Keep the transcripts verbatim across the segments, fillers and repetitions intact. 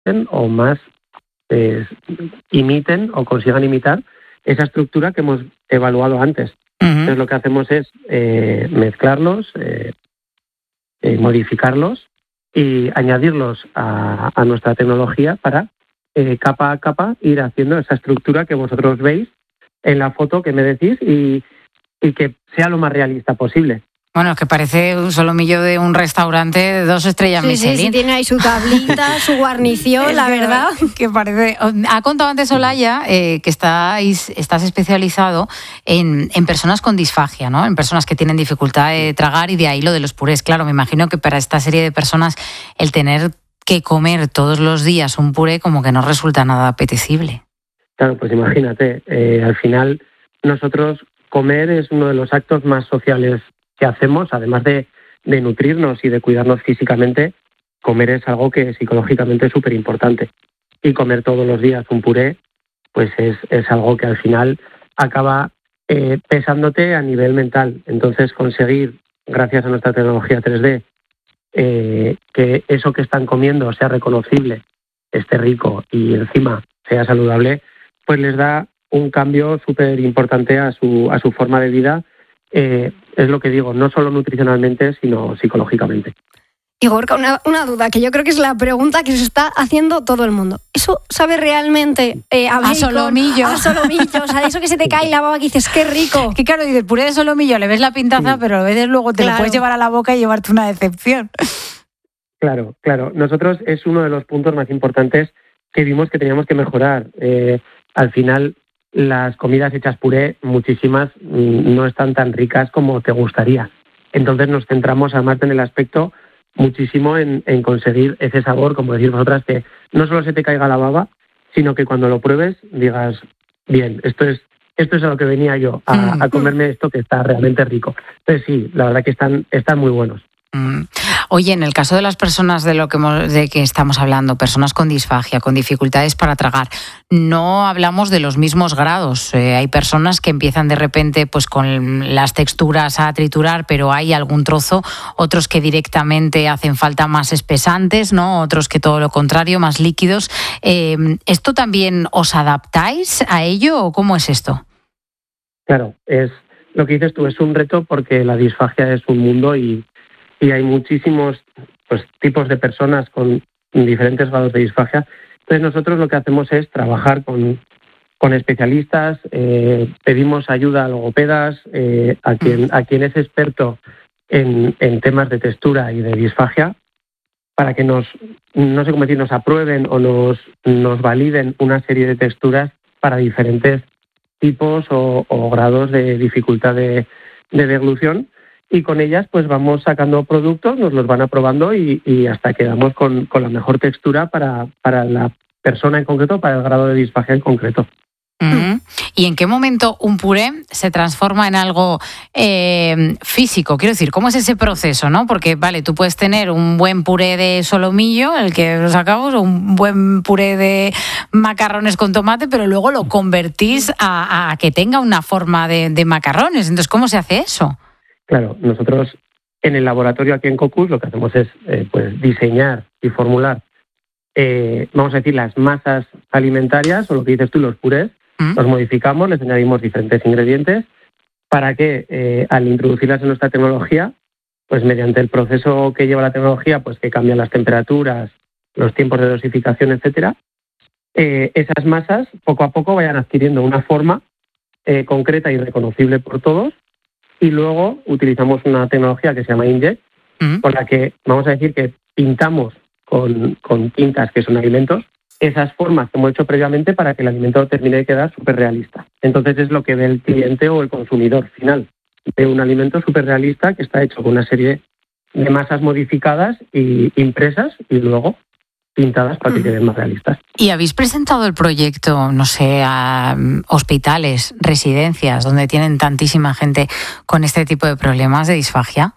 o más eh, imiten o consigan imitar esa estructura que hemos evaluado antes. Uh-huh. Entonces lo que hacemos es eh, mezclarlos, eh, eh, modificarlos y añadirlos a, a nuestra tecnología para eh, capa a capa ir haciendo esa estructura que vosotros veis en la foto que me decís y, y que sea lo más realista posible. Bueno, que parece un solomillo de un restaurante de dos estrellas sí, Michelin. Sí, sí, tiene ahí su tablita, su guarnición, la verdad. Que parece. Ha contado antes Olaya eh, que estáis, estás especializado en, en personas con disfagia, ¿no? En personas que tienen dificultad de tragar y de ahí lo de los purés. Claro, me imagino que para esta serie de personas el tener que comer todos los días un puré como que no resulta nada apetecible. Claro, pues imagínate, eh, al final nosotros comer es uno de los actos más sociales que hacemos, además de, de nutrirnos y de cuidarnos físicamente. Comer es algo que psicológicamente es súper importante. Y comer todos los días un puré, pues es, es algo que al final acaba eh, pesándote a nivel mental. Entonces conseguir, gracias a nuestra tecnología tres D, eh, que eso que están comiendo sea reconocible, esté rico y encima sea saludable, pues les da un cambio súper importante a su, a su forma de vida. Eh, es lo que digo, no solo nutricionalmente, sino psicológicamente. Y Gorka, una, una duda, que yo creo que es la pregunta que se está haciendo todo el mundo. ¿Eso sabe realmente eh, a, a solomillo? A solomillo, o sea, eso que se te cae la baba que dices, ¡qué rico! Que claro, dices, puré de solomillo, le ves la pintaza, sí, pero a veces luego te claro. lo puedes llevar a la boca y llevarte una decepción. Claro, claro. Nosotros es uno de los puntos más importantes que vimos que teníamos que mejorar. Eh, al final, las comidas hechas puré, muchísimas, no están tan ricas como te gustaría. Entonces nos centramos además en el aspecto muchísimo en, en conseguir ese sabor, como decís vosotras, que no solo se te caiga la baba, sino que cuando lo pruebes digas, bien, esto es esto es a lo que venía yo, a, a comerme esto que está realmente rico. Entonces sí, la verdad que están, están muy buenos. Mm. Oye, en el caso de las personas de lo que hemos, de que estamos hablando, personas con disfagia, con dificultades para tragar, no hablamos de los mismos grados. Eh, hay personas que empiezan de repente pues con las texturas a triturar, pero hay algún trozo, otros que directamente hacen falta más espesantes, ¿no? Otros que todo lo contrario, más líquidos. Eh, ¿Esto también os adaptáis a ello o cómo es esto? Claro, es lo que dices tú, es un reto porque la disfagia es un mundo y Y hay muchísimos pues, tipos de personas con diferentes grados de disfagia. Entonces nosotros lo que hacemos es trabajar con, con especialistas, eh, pedimos ayuda a logopedas, eh, a, quien, a quien es experto en, en temas de textura y de disfagia, para que nos, no sé cómo decir, nos aprueben o nos, nos validen una serie de texturas para diferentes tipos o, o grados de dificultad de, de deglución. Y con ellas pues vamos sacando productos, nos los van aprobando y, y hasta quedamos con, con la mejor textura para, para la persona en concreto, para el grado de disfagia en concreto. Uh-huh. ¿Y en qué momento un puré se transforma en algo eh, físico? Quiero decir, ¿cómo es ese proceso, no? Porque, vale, tú puedes tener un buen puré de solomillo, el que sacamos, o un buen puré de macarrones con tomate, pero luego lo convertís a, a que tenga una forma de, de macarrones. Entonces, ¿cómo se hace eso? Claro, nosotros en el laboratorio aquí en Cocus lo que hacemos es eh, pues diseñar y formular, eh, vamos a decir, las masas alimentarias o lo que dices tú, los purés, ¿Mm? Los modificamos, les añadimos diferentes ingredientes para que eh, al introducirlas en nuestra tecnología, pues mediante el proceso que lleva la tecnología, pues que cambian las temperaturas, los tiempos de dosificación, etcétera, eh, esas masas poco a poco vayan adquiriendo una forma eh, concreta y reconocible por todos. Y luego utilizamos una tecnología que se llama Inkjet, uh-huh. con la que vamos a decir que pintamos con, con tintas que son alimentos esas formas que hemos hecho previamente para que el alimento termine de quedar súper realista. Entonces es lo que ve el cliente o el consumidor final. Ve un alimento súper realista que está hecho con una serie de masas modificadas y impresas y luego pintadas para que queden más realistas. ¿Y habéis presentado el proyecto, no sé, a hospitales, residencias, donde tienen tantísima gente con este tipo de problemas de disfagia?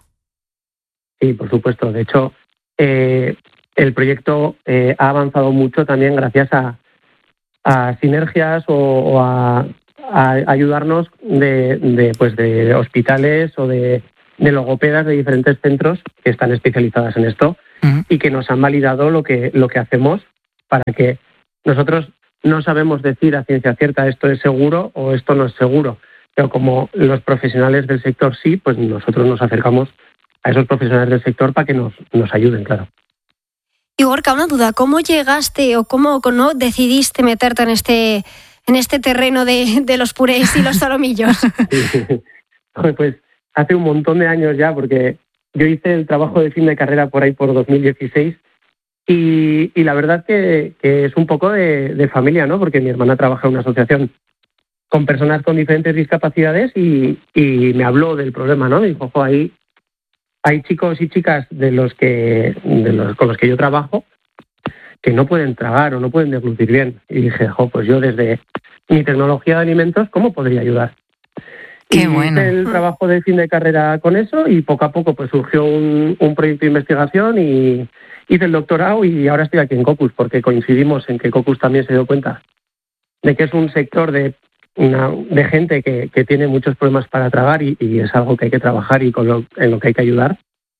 Sí, por supuesto. De hecho, eh, el proyecto eh, ha avanzado mucho también gracias a, a sinergias o, o a, a ayudarnos de, de, pues de hospitales o de, de logopedas de diferentes centros que están especializadas en esto. Uh-huh. Y que nos han validado lo que lo que hacemos para que nosotros no sabemos decir a ciencia cierta esto es seguro o esto no es seguro, pero como los profesionales del sector sí, pues nosotros nos acercamos a esos profesionales del sector para que nos, nos ayuden, claro. Y Gorka, una duda, ¿cómo llegaste o cómo no decidiste meterte en este, en este terreno de, de los purés y los solomillos? Pues hace un montón de años ya, porque yo hice el trabajo de fin de carrera por ahí por dos mil dieciséis y, y la verdad que, que es un poco de, de familia, ¿no? Porque mi hermana trabaja en una asociación con personas con diferentes discapacidades y, y me habló del problema, ¿no? Me dijo, ojo, ahí hay chicos y chicas de los que de los con los que yo trabajo que no pueden tragar o no pueden deglutir bien. Y dije, jo, pues yo desde mi tecnología de alimentos, ¿cómo podría ayudar? Qué y bueno. Hice el trabajo de fin de carrera con eso y poco a poco pues surgió un, un proyecto de investigación y hice el doctorado y ahora estoy aquí en Cocus porque coincidimos en que Cocus también se dio cuenta de que es un sector de Una, de gente que, que tiene muchos problemas para tragar y, y es algo que hay que trabajar y con lo, en lo que hay que ayudar.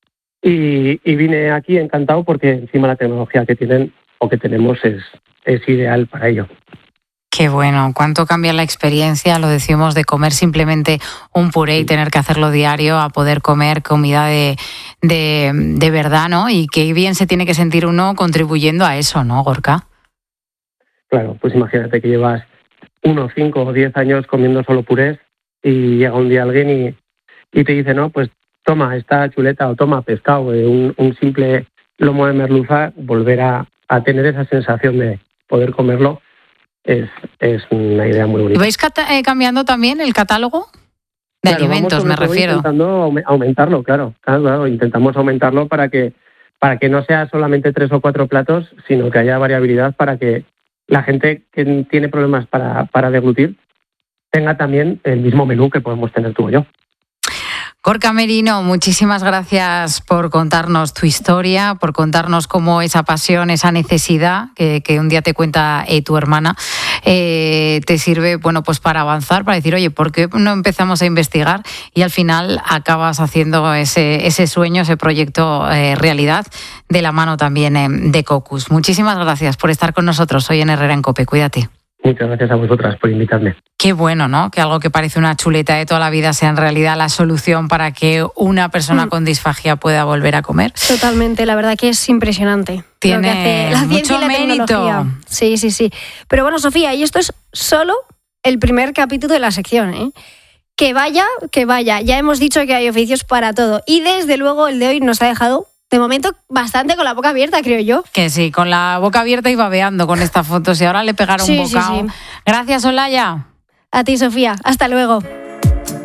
Y, y vine aquí encantado porque encima la tecnología que tienen o que tenemos es, es ideal para ello. Qué bueno, cuánto cambia la experiencia, lo decimos, de comer simplemente un puré y tener que hacerlo diario a poder comer comida de, de, de verdad, ¿no? Y qué bien se tiene que sentir uno contribuyendo a eso, ¿no, Gorka? Claro, pues imagínate que llevas uno, cinco o diez años comiendo solo purés y llega un día alguien y, y te dice, no, pues toma esta chuleta o toma pescado, eh, un, un simple lomo de merluza, volver a, a tener esa sensación de poder comerlo es, es una idea muy bonita. ¿Y vais cata- eh, cambiando también el catálogo de claro, alimentos, vamos me refiero? Intentando aumentarlo, claro, claro, claro, intentamos aumentarlo para que, para que no sea solamente tres o cuatro platos, sino que haya variabilidad para que la gente que tiene problemas para, para deglutir tenga también el mismo menú que podemos tener tú o yo. Gorka Merino, muchísimas gracias por contarnos tu historia, por contarnos cómo esa pasión, esa necesidad que, que un día te cuenta eh, tu hermana, eh, te sirve, bueno, pues para avanzar, para decir, oye, ¿por qué no empezamos a investigar? Y al final acabas haciendo ese, ese sueño, ese proyecto eh, realidad, de la mano también eh, de Cocus. Muchísimas gracias por estar con nosotros hoy en Herrera en COPE. Cuídate. Muchas gracias a vosotras por invitarme. Qué bueno, ¿no? Que algo que parece una chuleta de toda la vida sea en realidad la solución para que una persona mm. con disfagia pueda volver a comer. Totalmente, la verdad que es impresionante. Tiene lo que hace la ciencia mucho y la mérito. Tecnología. Sí, sí, sí. Pero bueno, Sofía, y esto es solo el primer capítulo de la sección, ¿eh? Que vaya, que vaya. Ya hemos dicho que hay oficios para todo. Y desde luego el de hoy nos ha dejado, de momento, bastante con la boca abierta, creo yo. Que sí, con la boca abierta y babeando con estas fotos y ahora le pegaron sí, un bocado. Sí, sí. Gracias, Olaya. A ti, Sofía. Hasta luego.